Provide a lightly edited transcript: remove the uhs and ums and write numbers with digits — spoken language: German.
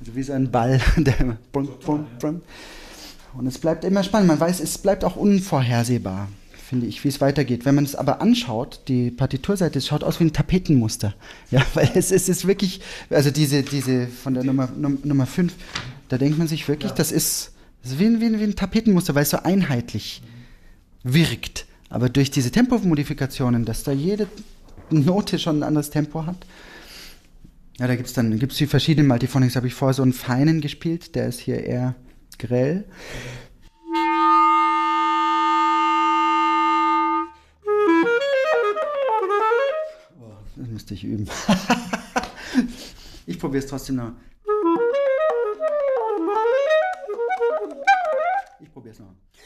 Also wie so ein Ball, der immer brum, brum, brum. Und es bleibt immer spannend. Man weiß, es bleibt auch unvorhersehbar, finde ich, wie es weitergeht. Wenn man es aber anschaut, die Partiturseite, es schaut aus wie ein Tapetenmuster. Ja, weil es ist wirklich, also diese von der Nummer 5, da denkt man sich wirklich, das ist wie ein Tapetenmuster, weil es so einheitlich wirkt. Aber durch diese Tempomodifikationen, dass da jede Note schon ein anderes Tempo hat. Ja, da gibt's die verschiedenen Multiphonics. Habe ich vorher so einen feinen gespielt, der ist hier eher grell. Oh, das müsste ich üben. Ich probiere es trotzdem noch.